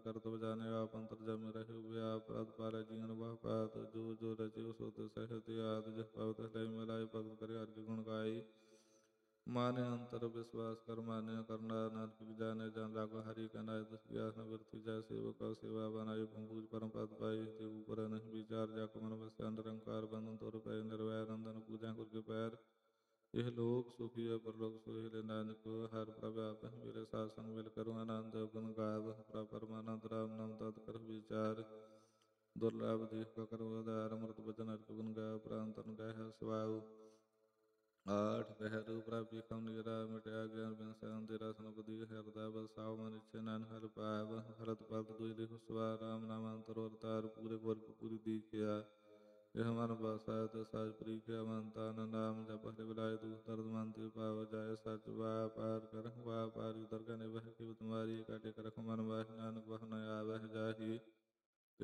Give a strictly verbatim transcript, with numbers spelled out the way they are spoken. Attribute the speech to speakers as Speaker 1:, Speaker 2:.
Speaker 1: करत बजाने आप अंतर जम रहे व्याप प्रद पाले जीवन वह पात जो जो रचिव सो सहत याद जह पवत लय मिलाय भगत करे हर के गुण गाई माने अंतर विश्वास कर माने करना नानक जाने जान लागो हरि का नाय दस व्यास न वृत्ति जाय सेवक सेवा बनाई भूज परम पद पाई ते ऊपर नहीं विचार जाको मन बस अंतरंकार बंधन तोर पै निर्वय नंदन पूजा कर के पैर यह लोक सुखी है परलोक सोहिले नानक हर प्रव्याप मेरे साथ संग मिल करूँ आनंद गुण गाव परमानंद राम नाम तत् कर विचार दुर्लभ देख का करो उदार अमृत वचन हर गुण गाव प्रांतन गह स्वाऊ आठ पहरु प्राप्ति कम निरा मिटया ज्ञान बिन सगन तेरा सनपति हृदय बसाव मन इच्छे नान हर पाव भरत पद दुई लिखु स्वा राम नाम अंतर अवतार पूरे वर्ग पूरी दीखिया यह मन बसा तो साज प्री के अमंता नाम जप हरि बिलाय तू दर्द मानती पाव जाय सच वा पार कर वा पार उतर का निभह के तुम्हारी काटे कर मन वाह नानक वह